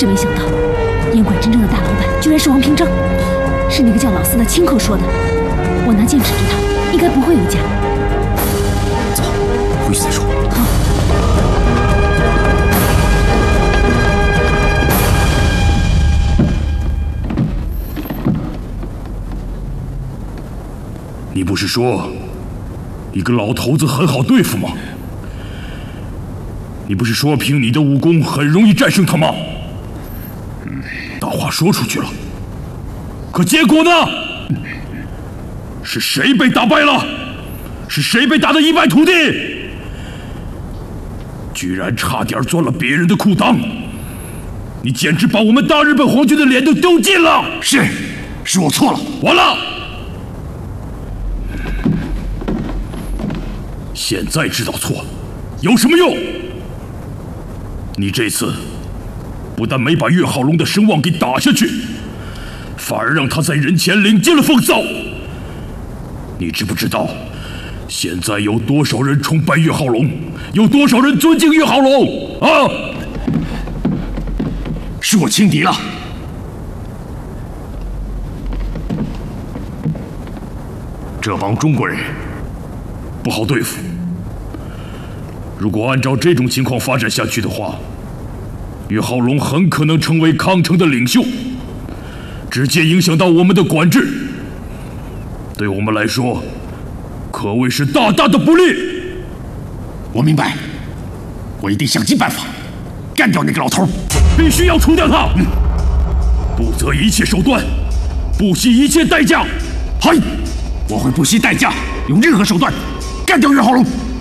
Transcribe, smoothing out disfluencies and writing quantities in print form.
真没想到，烟馆真正的大老板居然是王平正，是那个叫老四的亲口说的。我拿剑指着他，应该不会有假。 走，回去再说。 好。 你不是说一个老头子很好对付吗？你不是说凭你的武功很容易战胜他吗？大话说出去了，可结果呢？是谁被打败了？是谁被打得一败涂地？居然差点钻了别人的裤裆！你简直把我们大日本皇军的脸都丢尽了！ 是我错了， 完了！现在知道错有什么用？你这次不但没把岳浩龙的声望给打下去，反而让他在人前领尽了风骚。你知不知道，现在有多少人崇拜岳浩龙，有多少人尊敬岳浩龙啊？ 是我轻敌了。这帮中国人不好对付。如果按照这种情况发展下去的话，岳浩龙很可能成为康城的领袖，直接影响到我们的管制，对我们来说可谓是大大的不利。 我明白，我一定想尽办法干掉那个老头， 必须要除掉他。不择一切手段，不惜一切代价。 嗨，我会不惜代价，用任何手段干掉岳浩龙。